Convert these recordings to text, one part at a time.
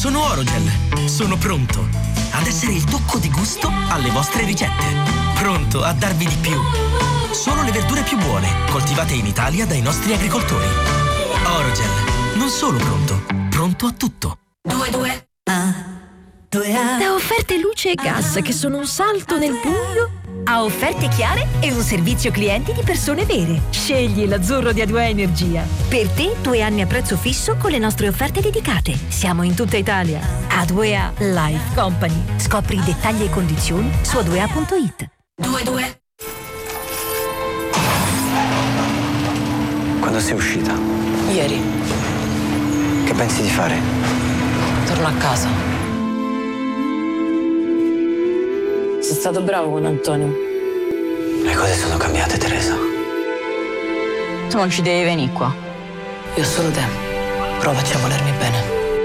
Sono Orogel. Sono pronto ad essere il tocco di gusto alle vostre ricette. Pronto a darvi di più. Solo le verdure più buone, coltivate in Italia dai nostri agricoltori. Orogel. Non solo pronto, pronto a tutto. 2 da offerte luce e gas che sono un salto nel buio a offerte chiare e un servizio clienti di persone vere. Scegli l'azzurro di A2A Energia. Per te 2 anni a prezzo fisso con le nostre offerte dedicate. Siamo in tutta Italia. A2A Life Company. Scopri i dettagli e condizioni su a2a.it. 2 Quando sei uscita? Ieri. Che pensi di fare? Torno a casa. Sei stato bravo con Antonio. Le cose sono cambiate, Teresa. Tu non ci devi venire qua. Io ho solo te. Provaci a volermi bene.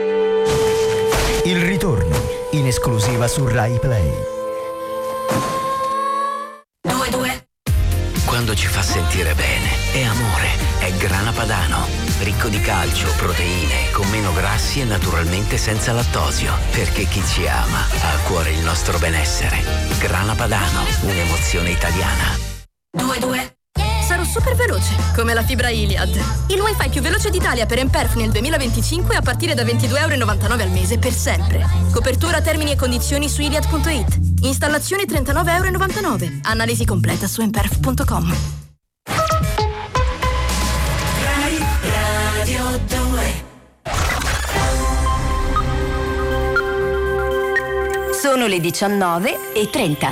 Il ritorno, in esclusiva su Rai Play. 2 Quando ci fa sentire bene, è amore, è Grana Padano. Ricco di calcio, proteine, con meno grassi e naturalmente senza lattosio. Perché chi ci ama ha a cuore il nostro benessere. Grana Padano, un'emozione italiana. 2 Sarò super veloce, come la fibra Iliad. Il wifi più veloce d'Italia per Emperf nel 2025 a partire da €22,99 al mese per sempre. Copertura, termini e condizioni su iliad.it. Installazione €39,99. Analisi completa su emperf.com. Radio 2. Sono le 19:30.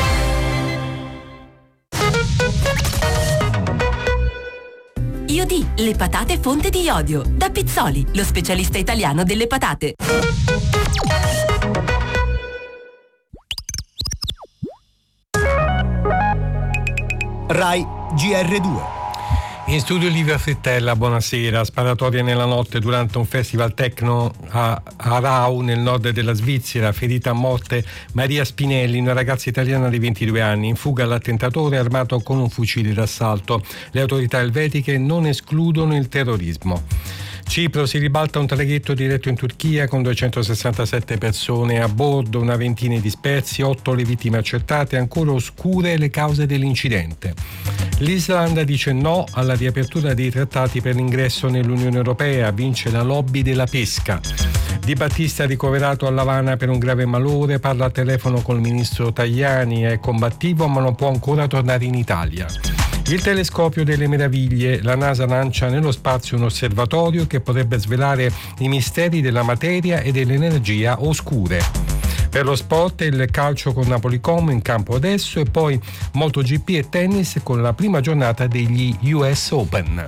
Iodi, le patate fonte di iodio. Da Pizzoli, lo specialista italiano delle patate. Rai GR2. In studio Livia Frittella, buonasera. Sparatoria nella notte durante un festival techno a Aarau, nel nord della Svizzera. Ferita a morte Maria Spinelli, una ragazza italiana di 22 anni. In fuga l'attentatore armato con un fucile d'assalto. Le autorità elvetiche non escludono il terrorismo. Cipro, si ribalta un traghetto diretto in Turchia con 267 persone a bordo, una ventina di dispersi, 8 le vittime accertate, ancora oscure le cause dell'incidente. L'Islanda dice no alla riapertura dei trattati per l'ingresso nell'Unione Europea, vince la lobby della pesca. Di Battista ricoverato a L'Avana per un grave malore, parla al telefono col ministro Tajani, è combattivo ma non può ancora tornare in Italia. Il telescopio delle meraviglie, la NASA lancia nello spazio un osservatorio che potrebbe svelare i misteri della materia e dell'energia oscure. Per lo sport il calcio con Napoli Como in campo adesso e poi MotoGP e tennis con la prima giornata degli US Open.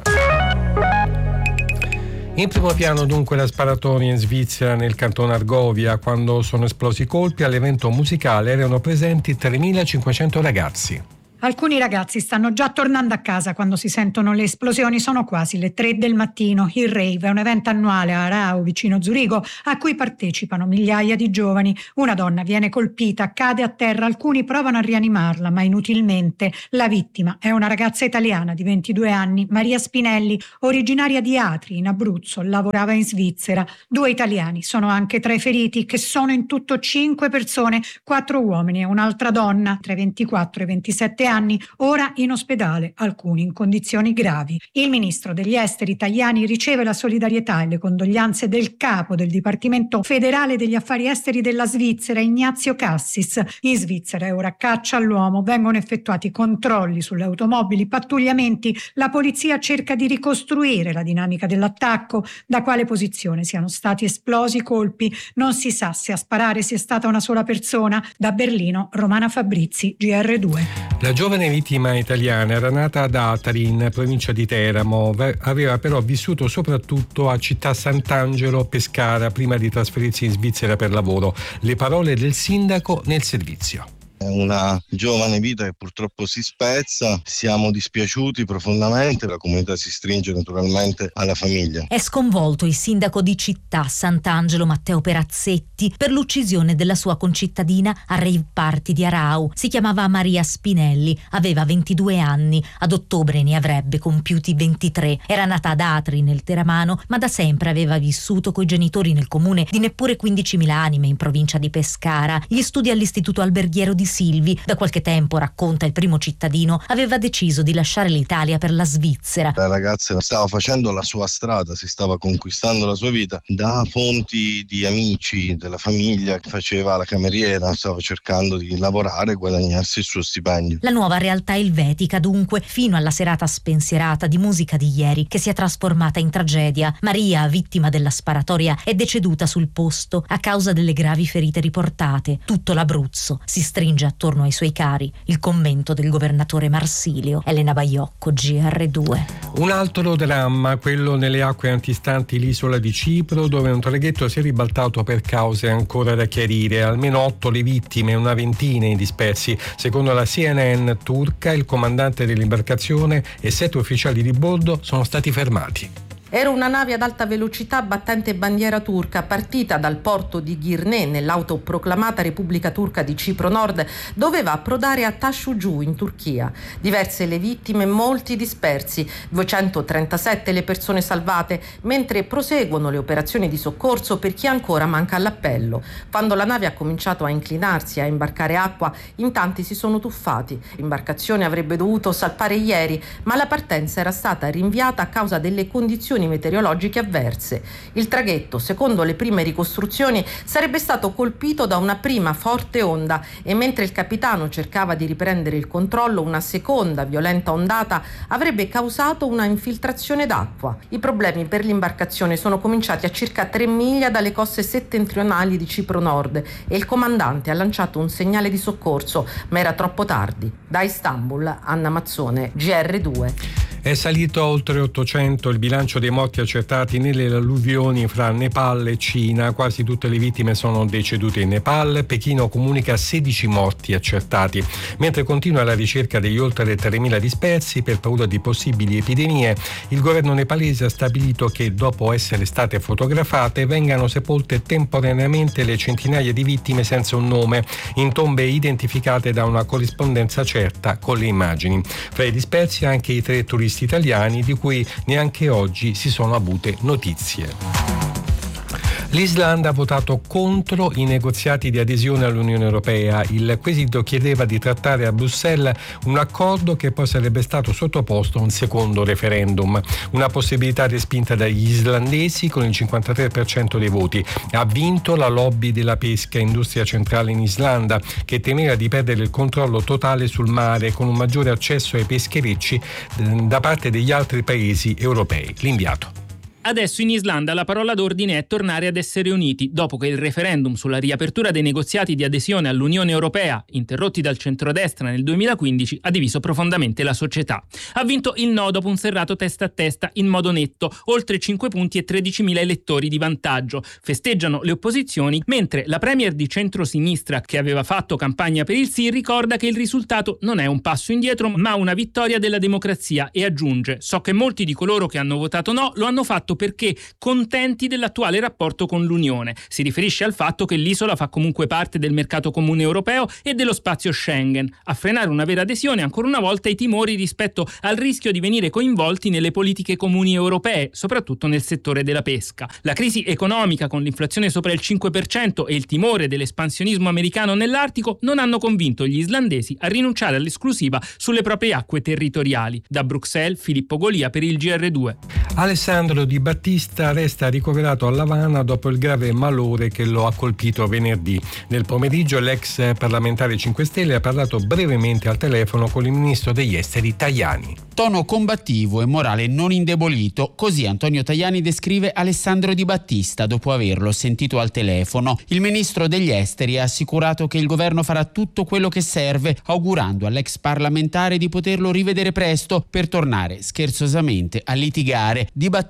In primo piano dunque la sparatoria in Svizzera nel cantone Argovia. Quando sono esplosi i colpi all'evento musicale erano presenti 3.500 ragazzi. Alcuni ragazzi stanno già tornando a casa quando si sentono le esplosioni. Sono quasi le 3 del mattino. Il Rave è un evento annuale a Aarau, vicino Zurigo, a cui partecipano migliaia di giovani. Una donna viene colpita, cade a terra, alcuni provano a rianimarla, ma inutilmente. La vittima è una ragazza italiana di 22 anni, Maria Spinelli, originaria di Atri, in Abruzzo, lavorava in Svizzera. 2 italiani sono anche tra i feriti, che sono in tutto 5 persone, 4 uomini e un'altra donna, tra i 24 e i 27 anni, ora in ospedale, alcuni in condizioni gravi. Il ministro degli esteri Tajani riceve la solidarietà e le condoglianze del capo del Dipartimento federale degli affari esteri della Svizzera, Ignazio Cassis. In Svizzera è ora caccia all'uomo, vengono effettuati controlli sulle automobili, pattugliamenti, la polizia cerca di ricostruire la dinamica dell'attacco, da quale posizione siano stati esplosi i colpi. Non si sa se a sparare sia stata una sola persona. Da Berlino, Romana Fabrizi, GR2. La giovane vittima italiana era nata ad Atri, in provincia di Teramo, aveva però vissuto soprattutto a Città Sant'Angelo, Pescara, prima di trasferirsi in Svizzera per lavoro. Le parole del sindaco nel servizio. È una giovane vita che purtroppo si spezza, siamo dispiaciuti profondamente, la comunità si stringe naturalmente alla famiglia. È sconvolto il sindaco di città Sant'Angelo Matteo Perazzetti per l'uccisione della sua concittadina a rave party di Arau. Si chiamava Maria Spinelli, aveva 22 anni, ad ottobre ne avrebbe compiuti 23. Era nata ad Atri nel Teramano, ma da sempre aveva vissuto coi genitori nel comune di neppure 15.000 anime in provincia di Pescara. Gli studi all'istituto alberghiero di Silvi. Da qualche tempo, racconta il primo cittadino, aveva deciso di lasciare l'Italia per la Svizzera. La ragazza stava facendo la sua strada, si stava conquistando la sua vita. Da fonti di amici della famiglia, faceva la cameriera, stava cercando di lavorare e guadagnarsi il suo stipendio. La nuova realtà elvetica dunque, fino alla serata spensierata di musica di ieri che si è trasformata in tragedia. Maria, vittima della sparatoria, è deceduta sul posto a causa delle gravi ferite riportate. Tutto l'Abruzzo si stringe attorno ai suoi cari. Il commento del governatore Marsilio. Elena Baiocco, GR2. Un altro dramma, quello nelle acque antistanti l'isola di Cipro, dove un traghetto si è ribaltato per cause ancora da chiarire. Almeno 8 le vittime e una ventina i dispersi. Secondo la CNN turca, il comandante dell'imbarcazione e 7 ufficiali di bordo sono stati fermati. Era una nave ad alta velocità battente bandiera turca, partita dal porto di Girne nell'autoproclamata Repubblica Turca di Cipro Nord, doveva approdare a Tasciugiu in Turchia. Diverse le vittime, molti dispersi, 237 le persone salvate, mentre proseguono le operazioni di soccorso per chi ancora manca all'appello. Quando la nave ha cominciato a inclinarsi e a imbarcare acqua, in tanti si sono tuffati. L'imbarcazione avrebbe dovuto salpare ieri, ma la partenza era stata rinviata a causa delle condizioni meteorologiche avverse. Il traghetto, secondo le prime ricostruzioni, sarebbe stato colpito da una prima forte onda e mentre il capitano cercava di riprendere il controllo, una seconda violenta ondata avrebbe causato una infiltrazione d'acqua. I problemi per l'imbarcazione sono cominciati a circa 3 miglia dalle coste settentrionali di Cipro Nord e il comandante ha lanciato un segnale di soccorso, ma era troppo tardi. Da Istanbul, Anna Mazzone, GR2. È salito a oltre 800 il bilancio dei morti accertati nelle alluvioni fra Nepal e Cina. Quasi tutte le vittime sono decedute in Nepal. Pechino comunica 16 morti accertati. Mentre continua la ricerca degli oltre 3.000 dispersi per paura di possibili epidemie, il governo nepalese ha stabilito che dopo essere state fotografate vengano sepolte temporaneamente le centinaia di vittime senza un nome, in tombe identificate da una corrispondenza certa con le immagini. Fra i dispersi anche i 3 turisti italiani di cui neanche oggi si sono avute notizie. L'Islanda ha votato contro i negoziati di adesione all'Unione Europea. Il quesito chiedeva di trattare a Bruxelles un accordo che poi sarebbe stato sottoposto a un secondo referendum. Una possibilità respinta dagli islandesi con il 53% dei voti. Ha vinto la lobby della pesca, industria centrale in Islanda, che temeva di perdere il controllo totale sul mare con un maggiore accesso ai pescherecci da parte degli altri paesi europei. L'inviato. Adesso in Islanda la parola d'ordine è tornare ad essere uniti, dopo che il referendum sulla riapertura dei negoziati di adesione all'Unione Europea, interrotti dal centrodestra nel 2015, ha diviso profondamente la società. Ha vinto il no dopo un serrato testa a testa in modo netto, oltre 5 punti e 13.000 elettori di vantaggio. Festeggiano le opposizioni, mentre la premier di centrosinistra, che aveva fatto campagna per il sì, ricorda che il risultato non è un passo indietro, ma una vittoria della democrazia e aggiunge: so che molti di coloro che hanno votato no lo hanno fatto perché contenti dell'attuale rapporto con l'Unione. Si riferisce al fatto che l'isola fa comunque parte del mercato comune europeo e dello spazio Schengen. A frenare una vera adesione ancora una volta i timori rispetto al rischio di venire coinvolti nelle politiche comuni europee, soprattutto nel settore della pesca. La crisi economica con l'inflazione sopra il 5% e il timore dell'espansionismo americano nell'Artico non hanno convinto gli islandesi a rinunciare all'esclusiva sulle proprie acque territoriali. Da Bruxelles, Filippo Golia per il GR2. Alessandro Di Battista resta ricoverato a L'Avana dopo il grave malore che lo ha colpito venerdì. Nel pomeriggio l'ex parlamentare 5 Stelle ha parlato brevemente al telefono con il ministro degli esteri Tajani. Tono combattivo e morale non indebolito, così Antonio Tajani descrive Alessandro Di Battista dopo averlo sentito al telefono. Il ministro degli esteri ha assicurato che il governo farà tutto quello che serve, augurando all'ex parlamentare di poterlo rivedere presto per tornare scherzosamente a litigare. Di Battista ha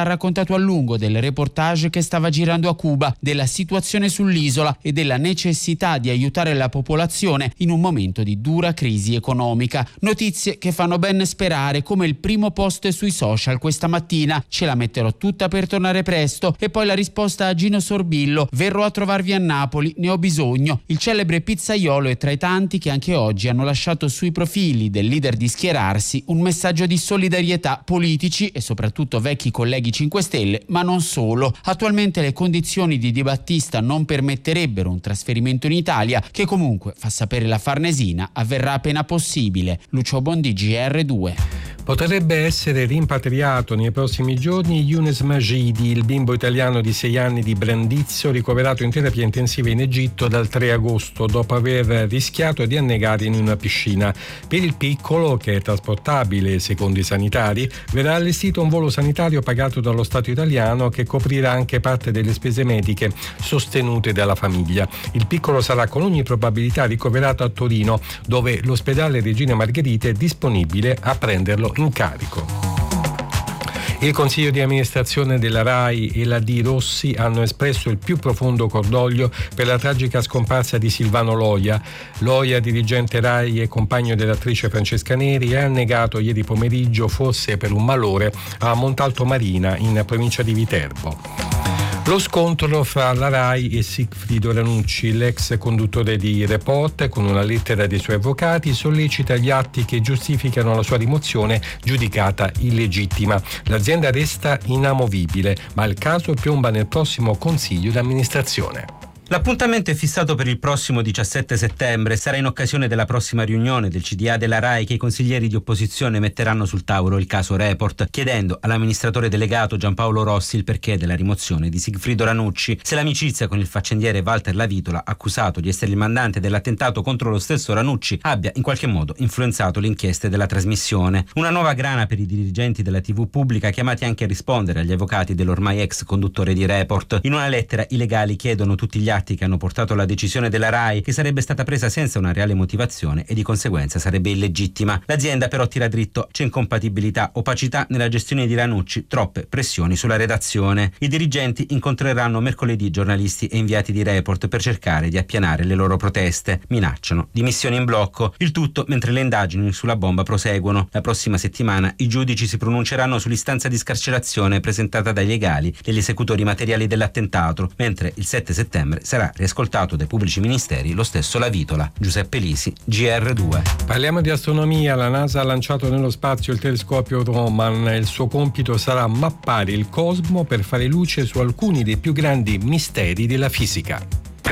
raccontato a lungo del reportage che stava girando a Cuba, della situazione sull'isola e della necessità di aiutare la popolazione in un momento di dura crisi economica. Notizie che fanno ben sperare, come il primo post sui social questa mattina: ce la metterò tutta per tornare presto. E poi la risposta a Gino Sorbillo: verrò a trovarvi a Napoli, ne ho bisogno. Il celebre pizzaiolo è tra i tanti che anche oggi hanno lasciato sui profili del leader di schierarsi un messaggio di solidarietà. Politici e soprattutto vecchi colleghi 5 Stelle, ma non solo. Attualmente le condizioni di Di Battista non permetterebbero un trasferimento in Italia, che comunque, fa sapere la Farnesina, avverrà appena possibile. Lucio Bondi, GR2. Potrebbe essere rimpatriato nei prossimi giorni Younes Magidi, il bimbo italiano di 6 anni di Brandizzo, ricoverato in terapia intensiva in Egitto dal 3 agosto dopo aver rischiato di annegare in una piscina. Per il piccolo, che è trasportabile secondo i sanitari, verrà allestito un volo sanitario pagato dallo Stato italiano che coprirà anche parte delle spese mediche sostenute dalla famiglia. Il piccolo sarà con ogni probabilità ricoverato a Torino, dove l'ospedale Regina Margherita è disponibile a prenderlo in carico. Il Consiglio di amministrazione della RAI e la Di Rossi hanno espresso il più profondo cordoglio per la tragica scomparsa di Silvano Loia. Loia, dirigente RAI e compagno dell'attrice Francesca Neri, ha annegato ieri pomeriggio, forse per un malore, a Montalto Marina, in provincia di Viterbo. Lo scontro fra la RAI e Sigfrido Ranucci, l'ex conduttore di Report, con una lettera dei suoi avvocati, sollecita gli atti che giustificano la sua rimozione, giudicata illegittima. L'azienda resta inamovibile, ma il caso piomba nel prossimo consiglio d'amministrazione. L'appuntamento è fissato per il prossimo 17 settembre. Sarà in occasione della prossima riunione del CDA della RAI che i consiglieri di opposizione metteranno sul tavolo il caso Report, chiedendo all'amministratore delegato Giampaolo Rossi il perché della rimozione di Sigfrido Ranucci, se l'amicizia con il faccendiere Walter Lavitola, accusato di essere il mandante dell'attentato contro lo stesso Ranucci, abbia in qualche modo influenzato le inchieste della trasmissione. Una nuova grana per i dirigenti della TV pubblica, chiamati anche a rispondere agli avvocati dell'ormai ex conduttore di Report. In una lettera i legali chiedono tutti gli atti che hanno portato alla decisione della RAI, che sarebbe stata presa senza una reale motivazione e di conseguenza sarebbe illegittima. L'azienda però tira dritto: c'è incompatibilità, opacità nella gestione di Ranucci, troppe pressioni sulla redazione. I dirigenti incontreranno mercoledì giornalisti e inviati di Report per cercare di appianare le loro proteste. Minacciano dimissioni in blocco, il tutto mentre le indagini sulla bomba proseguono. La prossima settimana i giudici si pronunceranno sull'istanza di scarcerazione presentata dai legali degli esecutori materiali dell'attentato, mentre il 7 settembre sarà riascoltato dai pubblici ministeri lo stesso Lavitola. Giuseppe Lisi, GR2. Parliamo di astronomia. La NASA ha lanciato nello spazio il telescopio Roman. Il suo compito sarà mappare il cosmo per fare luce su alcuni dei più grandi misteri della fisica.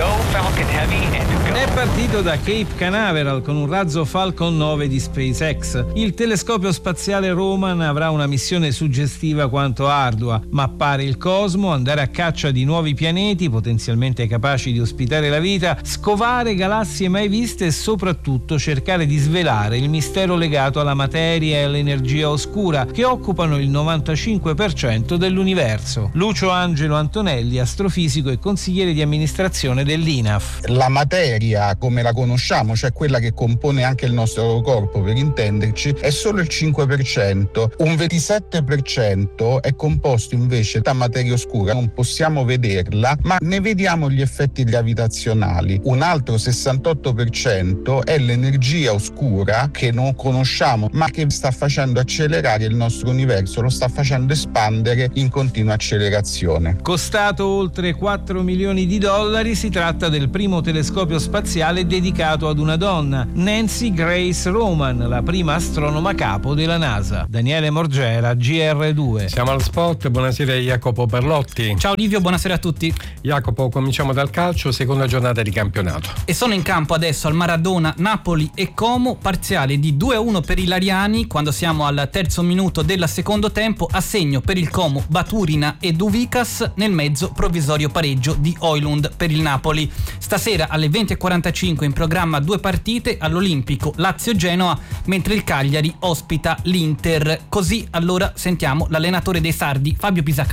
È partito da Cape Canaveral con un razzo Falcon 9 di SpaceX. Il telescopio spaziale Roman avrà una missione suggestiva quanto ardua: mappare il cosmo, andare a caccia di nuovi pianeti potenzialmente capaci di ospitare la vita, scovare galassie mai viste e soprattutto cercare di svelare il mistero legato alla materia e all'energia oscura, che occupano il 95% dell'universo. Lucio Angelo Antonelli, astrofisico e consigliere di amministrazione dell'INAF. La materia come la conosciamo, cioè quella che compone anche il nostro corpo per intenderci, è solo il 5%, un 27% è composto invece da materia oscura, non possiamo vederla ma ne vediamo gli effetti gravitazionali. Un altro 68% è l'energia oscura che non conosciamo ma che sta facendo accelerare il nostro universo, lo sta facendo espandere in continua accelerazione. Costato oltre $4 milioni, si tratta del primo telescopio spaziale dedicato ad una donna, Nancy Grace Roman, la prima astronoma capo della NASA. Daniele Morgera, GR2. Siamo al sport, buonasera Jacopo Berlotti. Ciao Livio, buonasera a tutti. Jacopo, cominciamo dal calcio, seconda giornata di campionato. E sono in campo adesso al Maradona, Napoli e Como, parziale di 2-1 per i Lariani, quando siamo al terzo minuto del secondo tempo, a segno per il Como Baturina e Duvikas, nel mezzo provvisorio pareggio di Højlund per il Napoli. Stasera alle 20:45 in programma 2 partite all'Olimpico Lazio-Genoa, mentre il Cagliari ospita l'Inter. Così allora sentiamo l'allenatore dei sardi Fabio Pisacane.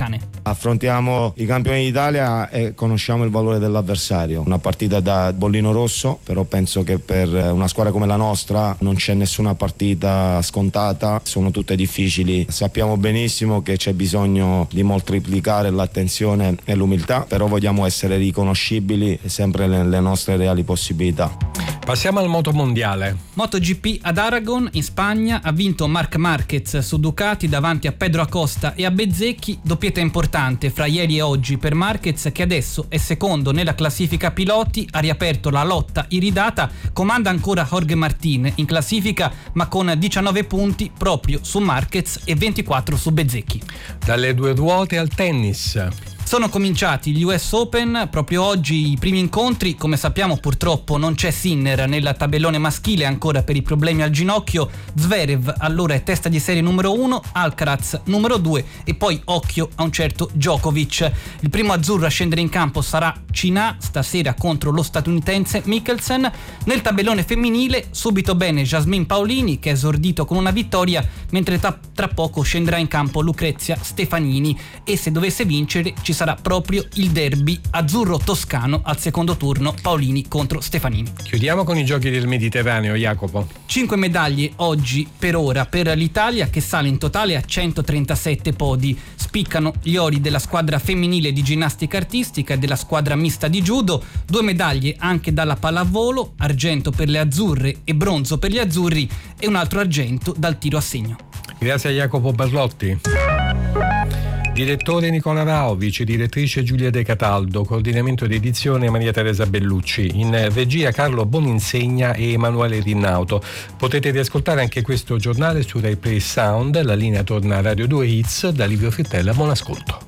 affrontiamo i campioni d'Italia e conosciamo il valore dell'avversario. Una partita da bollino rosso, però penso che per una squadra come la nostra non c'è nessuna partita scontata, sono tutte difficili. Sappiamo benissimo che c'è bisogno di moltiplicare l'attenzione e l'umiltà, però vogliamo essere riconoscibili sempre nelle nostre reali possibilità. Passiamo al motomondiale. MotoGP ad Aragon, in Spagna, ha vinto Marc Marquez su Ducati davanti a Pedro Acosta e a Bezzecchi, doppietta importante fra ieri e oggi per Marquez, che adesso è secondo nella classifica piloti, ha riaperto la lotta iridata, comanda ancora Jorge Martin in classifica ma con 19 punti proprio su Marquez e 24 su Bezzecchi. Dalle due ruote al tennis. Sono cominciati gli US Open, proprio oggi i primi incontri. Come sappiamo purtroppo non c'è Sinner nel tabellone maschile ancora per i problemi al ginocchio. Zverev allora è testa di serie numero 1, Alcaraz numero 2 e poi occhio a un certo Djokovic. Il primo azzurro a scendere in campo sarà Cina stasera contro lo statunitense Mickelsen. Nel tabellone femminile subito bene Jasmine Paolini, che è esordito con una vittoria, mentre tra poco scenderà in campo Lucrezia Stefanini e se dovesse vincere ci sarà proprio il derby azzurro-toscano al secondo turno, Paolini contro Stefanini. Chiudiamo con i giochi del Mediterraneo, Jacopo. 5 medaglie oggi per ora per l'Italia, che sale in totale a 137 podi. Spiccano gli ori della squadra femminile di ginnastica artistica e della squadra mista di judo. 2 medaglie anche dalla pallavolo, argento per le azzurre e bronzo per gli azzurri e un altro argento dal tiro a segno. Grazie a Jacopo Barlotti. Direttore Nicola Rao, vice direttrice Giulia De Cataldo, coordinamento di edizione Maria Teresa Bellucci, in regia Carlo Boninsegna e Emanuele Rinnauto. Potete riascoltare anche questo giornale su Rai Play Sound. La linea torna a Radio 2 Hits. Da Livio Frittella, buon ascolto.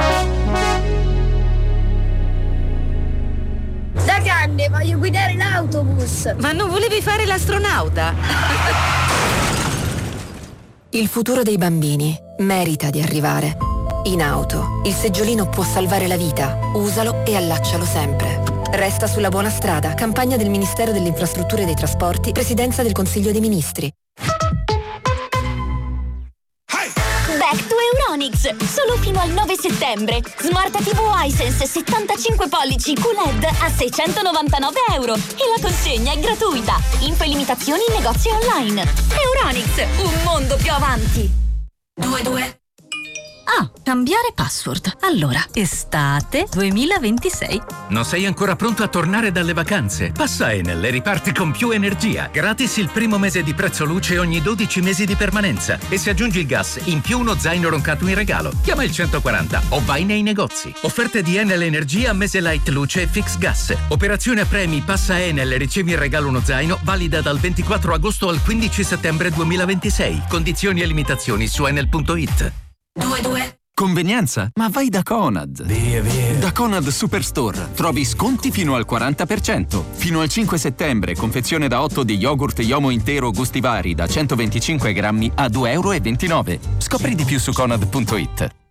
Da grande voglio guidare l'autobus. Ma non volevi fare l'astronauta? Il futuro dei bambini merita di arrivare. In auto, il seggiolino può salvare la vita. Usalo e allaccialo sempre. Resta sulla buona strada. Campagna del Ministero delle Infrastrutture e dei Trasporti, Presidenza del Consiglio dei Ministri. Back to Euronics, solo fino al 9 settembre. Smart TV Hisense 75 pollici QLED a €699 e la consegna è gratuita. Info e limitazioni in negozi online. Euronics, un mondo più avanti. 22. Cambiare password. Allora, estate 2026. Non sei ancora pronto a tornare dalle vacanze? Passa Enel e riparti con più energia. Gratis il primo mese di prezzo luce ogni 12 mesi di permanenza. E se aggiungi il gas, in più uno zaino roncato in regalo. Chiama il 140 o vai nei negozi. Offerte di Enel Energia, mese light luce e fix gas. Operazione a premi, passa Enel e ricevi in regalo uno zaino, valida dal 24 agosto al 15 settembre 2026. Condizioni e limitazioni su enel.it. 22. Convenienza? Ma vai da Conad. Via. Da Conad Superstore trovi sconti fino al 40%. Fino al 5 settembre, confezione da 8 di yogurt Yomo intero gusti vari da 125 grammi a €2,29. Scopri di più su Conad.it.